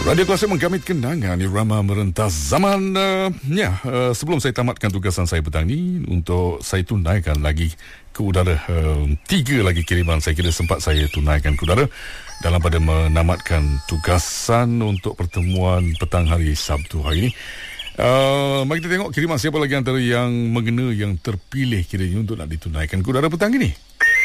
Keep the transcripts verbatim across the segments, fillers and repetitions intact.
Radio Klasik menggamit kenangan irama merentas zaman. Uh, ya, uh, sebelum saya tamatkan tugasan saya petang ini, untuk saya tunaikan lagi ke udara uh, tiga lagi kiriman saya kira sempat saya tunaikan ke udara dalam pada menamatkan tugasan untuk pertemuan petang hari Sabtu hari ini. Uh, mari kita tengok kiriman siapa lagi antara yang mengena, yang terpilih kiranya untuk nak ditunaikan ke udara petang ini.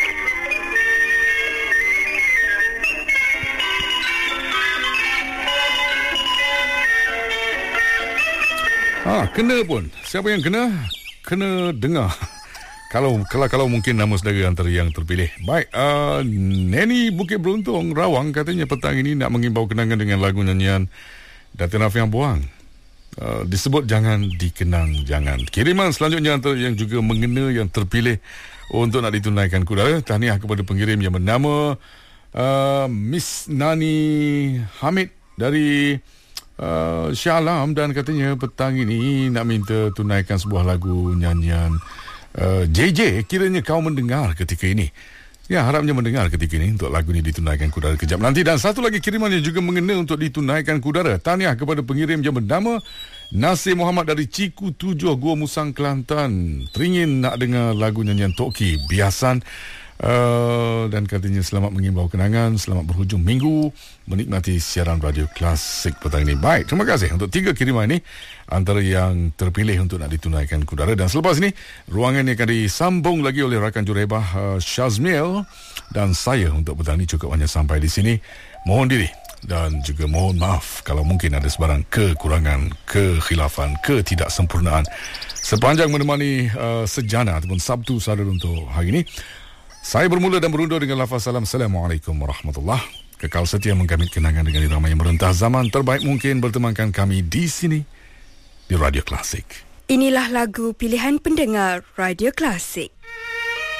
Ha, kena pun. Siapa yang kena? Kena dengar. Kalau kalau kalau mungkin nama saudara antara yang terpilih. Baik, uh, Neni Bukit Beruntung Rawang katanya petang ini nak mengimbau kenangan dengan lagu nyanyian Datin Afiang Buang. Uh, disebut Jangan Dikenang Jangan. Kiriman selanjutnya antara yang juga mengena, yang terpilih untuk nak ditunaikan ke udara. Tahniah kepada pengirim yang bernama uh, Miss Nani Hamid dari Uh, Shah Alam, dan katanya petang ini nak minta tunaikan sebuah lagu nyanyian uh, J J, kiranya kau mendengar ketika ini. Ya, harapnya mendengar ketika ini untuk lagu ini ditunaikan ke udara kejap nanti. Dan satu lagi kiriman yang juga mengena untuk ditunaikan ke udara. Tahniah kepada pengirim yang bernama Nasir Muhammad dari Ciku Tujuh, Gua Musang, Kelantan. Teringin nak dengar lagu nyanyian Toki Biasan. Uh, dan katanya selamat mengimbau kenangan, selamat berhujung minggu, menikmati siaran Radio Klasik petang ini. Baik, terima kasih untuk tiga kiriman ini antara yang terpilih untuk nak ditunaikan ke udara. Dan selepas ini ruangan ini akan disambung lagi oleh rakan Jurebah uh, Shazmil, dan saya untuk petang ini cukup hanya sampai di sini. Mohon diri dan juga mohon maaf kalau mungkin ada sebarang kekurangan, kekhilafan, ketidaksempurnaan sepanjang menemani uh, sejana ataupun Sabtu Sadar untuk hari ini. Saya bermula dan berundur dengan lafaz salam. Assalamualaikum warahmatullahi wabarakatuh. Kekal setia menggamit kenangan dengan irama yang merentas zaman. Terbaik mungkin bertemankan kami di sini di Radio Klasik. Inilah lagu pilihan pendengar Radio Klasik.